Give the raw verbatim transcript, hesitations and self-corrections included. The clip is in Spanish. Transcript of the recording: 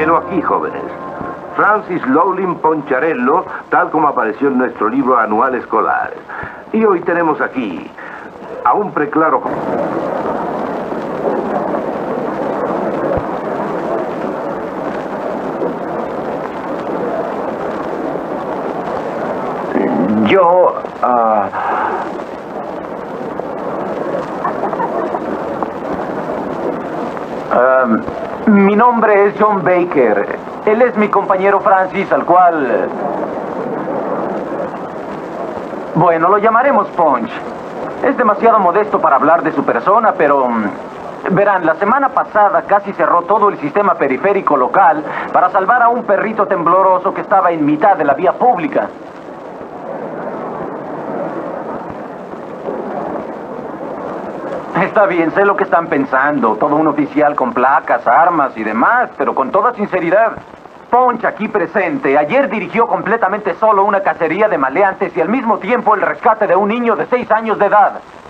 Helo aquí, jóvenes. Francis Lowling Poncharello, tal como apareció en nuestro libro anual escolar. Y hoy tenemos aquí a un preclaro... Yo... Uh... Um, mi nombre es John Baker. Él es mi compañero Francis, al cual... Bueno, lo llamaremos Punch. Es demasiado modesto para hablar de su persona, pero... Verán, la semana pasada casi cerró todo el sistema periférico local para salvar a un perrito tembloroso que estaba en mitad de la vía pública. Está bien, sé lo que están pensando. Todo un oficial con placas, armas y demás, pero con toda sinceridad. Punch, aquí presente, ayer dirigió completamente solo una cacería de maleantes y al mismo tiempo el rescate de un niño de seis años de edad.